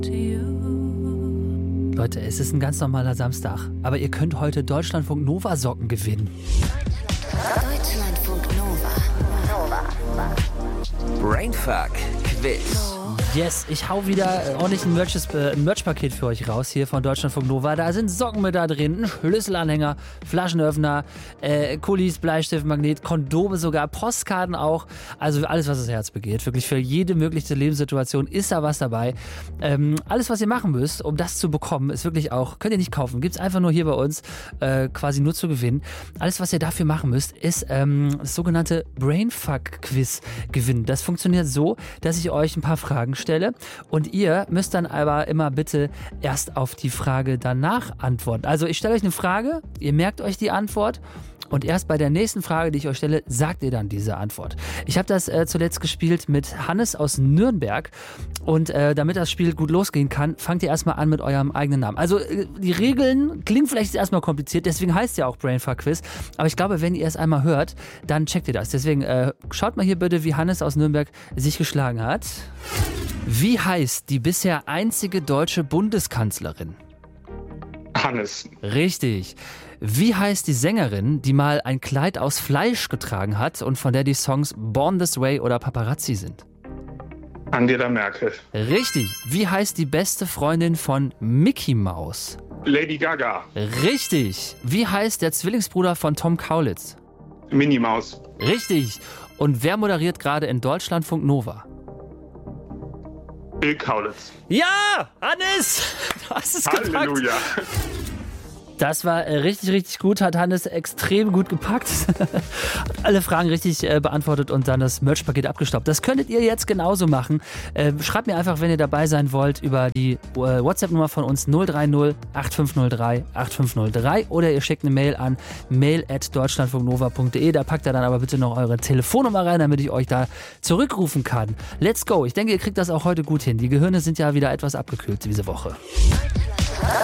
Leute, es ist ein ganz normaler Samstag, aber ihr könnt heute Deutschlandfunk Nova Socken gewinnen. Deutschlandfunk Nova. Brainfuck Quiz. Yes, ich hau wieder ordentlich ein Merch-Paket für euch raus hier von Deutschlandfunk Nova. Da sind Socken mit da drin, ein Schlüsselanhänger, Flaschenöffner, Kulis, Bleistift, Magnet, Kondome sogar, Postkarten auch. Also alles, was das Herz begehrt. Wirklich für jede mögliche Lebenssituation ist da was dabei. Alles, was ihr machen müsst, um das zu bekommen, ist wirklich auch, könnt ihr nicht kaufen, gibt's einfach nur hier bei uns, quasi nur zu gewinnen. Alles, was ihr dafür machen müsst, ist das sogenannte Brainfuck-Quiz gewinnen. Das funktioniert so, dass ich euch ein paar Fragen stelle und ihr müsst dann aber immer bitte erst auf die Frage danach antworten. Also ich stelle euch eine Frage, ihr merkt euch die Antwort und erst bei der nächsten Frage, die ich euch stelle, sagt ihr dann diese Antwort. Ich habe das zuletzt gespielt mit Hannes aus Nürnberg und damit das Spiel gut losgehen kann, fangt ihr erstmal an mit eurem eigenen Namen. Also die Regeln klingen vielleicht erstmal kompliziert, deswegen heißt es ja auch Brainfuck Quiz, aber ich glaube, wenn ihr es einmal hört, dann checkt ihr das. Deswegen schaut mal hier bitte, wie Hannes aus Nürnberg sich geschlagen hat. Wie heißt die bisher einzige deutsche Bundeskanzlerin? Hannes. Richtig. Wie heißt die Sängerin, die mal ein Kleid aus Fleisch getragen hat und von der die Songs Born This Way oder Paparazzi sind? Angela Merkel. Richtig. Wie heißt die beste Freundin von Mickey Mouse? Lady Gaga. Richtig. Wie heißt der Zwillingsbruder von Tom Kaulitz? Minnie Maus. Richtig. Und wer moderiert gerade in Deutschlandfunk Nova? Bill Kaulitz. Ja, Hannes, du hast es gepackt. Halleluja. Das war richtig, richtig gut, hat Hannes extrem gut gepackt. Hat alle Fragen richtig beantwortet und dann das Merch-Paket abgestaubt. Das könntet ihr jetzt genauso machen. Schreibt mir einfach, wenn ihr dabei sein wollt, über die WhatsApp-Nummer von uns 030 8503 8503 oder ihr schickt eine Mail an mail@deutschlandfunknova.de. Da packt ihr dann aber bitte noch eure Telefonnummer rein, damit ich euch da zurückrufen kann. Let's go. Ich denke, ihr kriegt das auch heute gut hin. Die Gehirne sind ja wieder etwas abgekühlt diese Woche.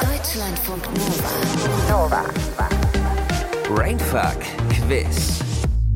Deutschlandfunk Nova. Brainfuck Quiz.